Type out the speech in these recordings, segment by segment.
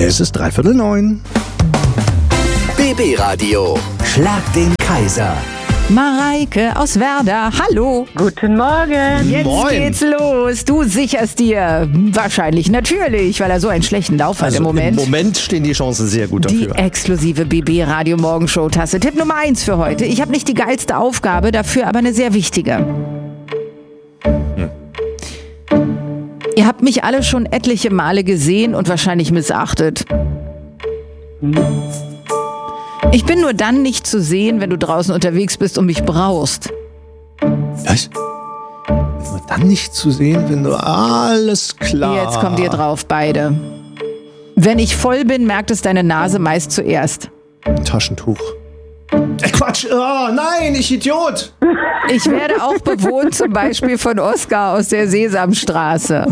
Es ist 8:45. BB Radio. Schlag den Kaiser. Mareike aus Werder, hallo. Guten Morgen. Jetzt geht's los. Du sicherst dir wahrscheinlich, natürlich, weil er so einen schlechten Lauf hat im Moment. Im Moment stehen die Chancen sehr gut Die dafür. exklusive BB Radio Morgenshow Tasse. Tipp Nummer 1 für heute. Ich habe nicht die geilste Aufgabe, dafür aber eine sehr wichtige. Ihr habt mich alle schon etliche Male gesehen und wahrscheinlich missachtet. Ich bin nur dann nicht zu sehen, wenn du draußen unterwegs bist und mich brauchst. Was? Nur dann nicht zu sehen, wenn du... Alles klar. Jetzt kommt ihr drauf, beide. Wenn ich voll bin, merkt es deine Nase meist zuerst. Taschentuch. Quatsch! Oh, nein, ich Idiot! Ich werde auch bewohnt, zum Beispiel von Oskar aus der Sesamstraße.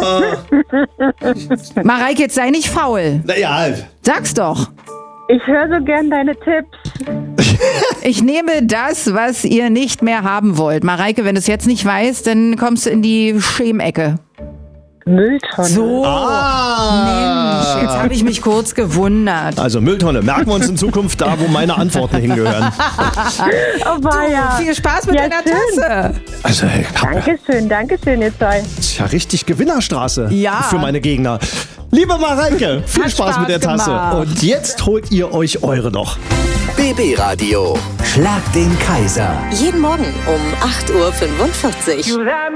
Mareike, jetzt sei nicht faul. Naja, Sag's doch. Ich höre so gern deine Tipps. Ich nehme das, was ihr nicht mehr haben wollt. Mareike, wenn du es jetzt nicht weißt, dann kommst du in die Schemecke. Mülltonne. So, Mensch, jetzt habe ich mich kurz gewundert. Also Mülltonne, merken wir uns in Zukunft da, wo meine Antworten hingehören. Oh, war ja. Viel Spaß mit Ja, deiner schön. Tasse. Also, Dankeschön, ihr zwei. ist ja richtig Gewinnerstraße Ja. für meine Gegner. Liebe Mareike, viel Hat Spaß mit der Spaß Tasse. gemacht. Und jetzt holt ihr euch eure noch. BB Radio. Schlag den Kaiser. Jeden Morgen um 8:45 Uhr.